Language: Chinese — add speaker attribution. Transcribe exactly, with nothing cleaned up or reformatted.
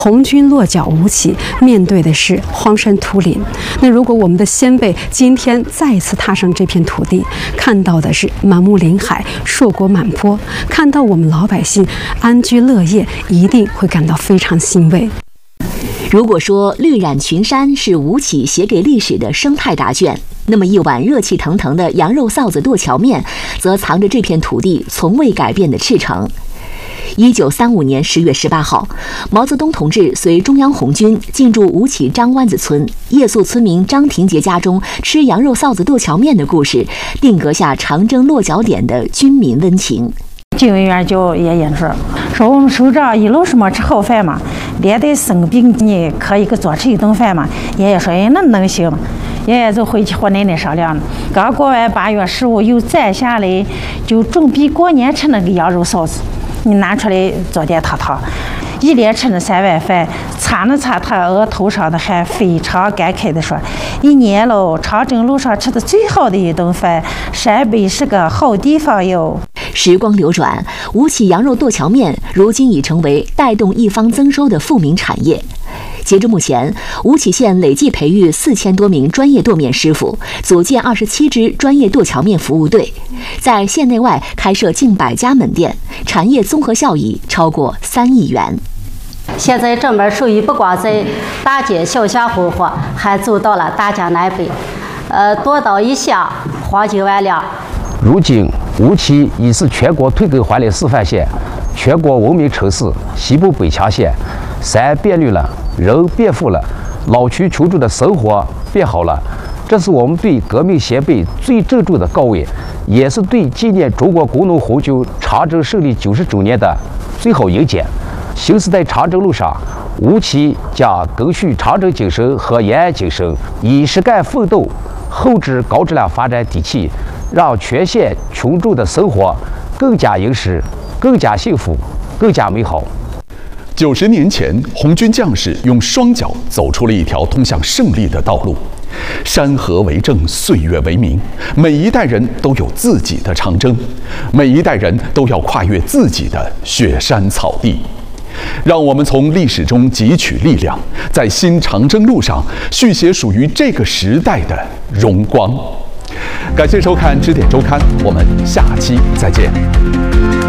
Speaker 1: 红军落脚吴起，面对的是荒山秃岭。那如果我们的先辈今天再次踏上这片土地，看到的是满目林海、硕果满坡，看到我们老百姓安居乐业，一定会感到非常欣慰。
Speaker 2: 如果说绿染群山是吴起写给历史的生态答卷，那么一碗热气腾腾的羊肉臊子剁荞面，则藏着这片土地从未改变的赤诚。一九三五年十月十八号，毛泽东同志随中央红军进驻吴起张湾子村，夜宿村民张廷杰家中吃羊肉臊子剁荞面的故事，定格下长征落脚点的军民温情。
Speaker 3: 警卫员就爷爷说：“说我们首长一路什么吃好饭嘛，连带生病你可以给做吃一顿饭嘛。”爷爷说：“哎，那能行。”爷爷就回去和奶奶商量了。刚过完八月十五，又攒下来，就准备过年吃那个羊肉臊子。你拿出来做点汤汤，一连吃了三碗饭，擦了擦他额头上的汗，非常感慨地说：“一年喽，长征路上吃的最好的一顿饭，陕北是个好地方哟。”
Speaker 2: 时光流转，吴起羊肉剁荞面如今已成为带动一方增收的富民产业。截至目前，吴起县累计培育四千多名专业剁面师傅，组建二十七支专业剁荞面服务队，在县内外开设近百家门店，产业综合效益超过三亿元。
Speaker 4: 现在这门手艺不光在大街小巷红火，还走到了大江南北，呃，剁刀一响，黄金万两。
Speaker 5: 如今，吴起已是全国推给环的示范县，全国文明城市西部北强县。山变绿了，人变富了，老区群众的生活变好了。这是我们对革命先辈最郑重的告慰，也是对纪念中国工农红军长征胜利九十周年的最好迎接。新时代长征路上，吴起将根续长征精神和延安精神，以实干奋斗厚植高质量发展底气，让全县群众的生活更加殷实、更加幸福、更加美好。
Speaker 6: 九十年前，红军将士用双脚走出了一条通向胜利的道路。山河为证，岁月为名，每一代人都有自己的长征，每一代人都要跨越自己的雪山草地。让我们从历史中汲取力量，在新长征路上续写属于这个时代的荣光。感谢收看《支点周刊》，我们下期再见。